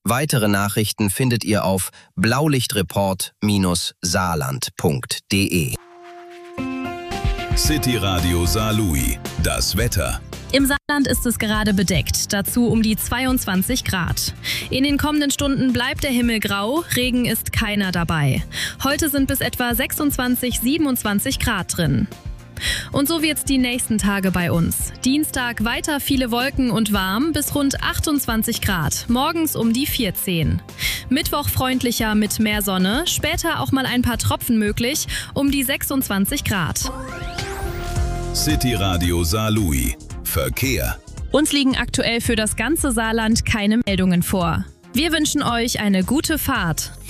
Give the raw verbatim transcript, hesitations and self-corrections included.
Weitere Nachrichten findet ihr auf blaulichtreport Bindestrich saarland Punkt de. City Radio Saarlouis. Das Wetter. Im Saarland ist es gerade bedeckt, dazu um die zweiundzwanzig Grad. In den kommenden Stunden bleibt der Himmel grau, Regen ist keiner dabei. Heute sind bis etwa sechsundzwanzig, siebenundzwanzig Grad drin. Und so wird's die nächsten Tage bei uns. Dienstag weiter viele Wolken und warm bis rund achtundzwanzig Grad, morgens um die vierzehn. Mittwoch freundlicher mit mehr Sonne, später auch mal ein paar Tropfen möglich, um die sechsundzwanzig Grad. City Radio Saarlouis. Verkehr. Uns liegen aktuell für das ganze Saarland keine Meldungen vor. Wir wünschen euch eine gute Fahrt.